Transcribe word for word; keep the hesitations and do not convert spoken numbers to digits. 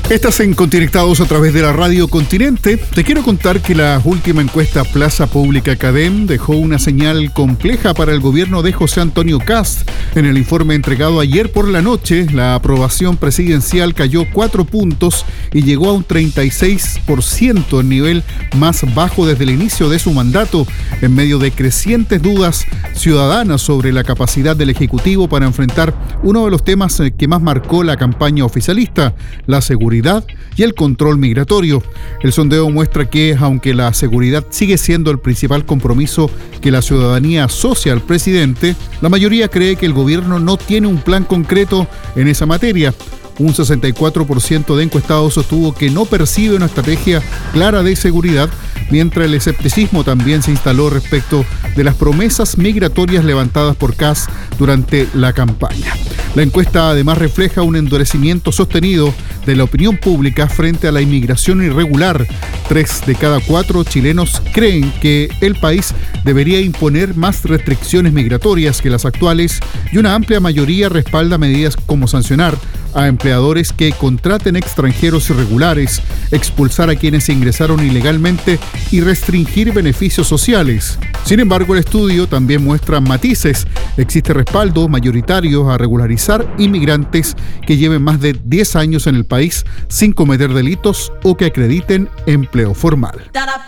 Estás en Conectados a través de la Radio Continente. Te quiero contar que la última encuesta Plaza Pública Cadem dejó una señal compleja para el gobierno de José Antonio Kast. En el informe entregado ayer por la noche, la aprobación presidencial cayó cuatro puntos y llegó a un treinta y seis por ciento, el nivel más bajo desde el inicio de su mandato, en medio de crecientes dudas ciudadanas sobre la capacidad del Ejecutivo para enfrentar uno de los temas que más marcó la campaña oficialista, la seguridad y el control migratorio. El sondeo muestra que, aunque la seguridad sigue siendo el principal compromiso que la ciudadanía asocia al presidente, la mayoría cree que el gobierno no tiene un plan concreto en esa materia. Un sesenta y cuatro por ciento de encuestados sostuvo que no percibe una estrategia clara de seguridad, mientras el escepticismo también se instaló respecto de las promesas migratorias levantadas por Kast durante la campaña. La encuesta además refleja un endurecimiento sostenido de la opinión pública frente a la inmigración irregular. Tres de cada cuatro chilenos creen que el país debería imponer más restricciones migratorias que las actuales, y una amplia mayoría respalda medidas como sancionar a empleadores que contraten extranjeros irregulares, expulsar a quienes ingresaron ilegalmente y restringir beneficios sociales. Sin embargo, el estudio también muestra matices. Existe respaldo mayoritario a regularizar inmigrantes que lleven más de diez años en el país sin cometer delitos o que acrediten empleo formal.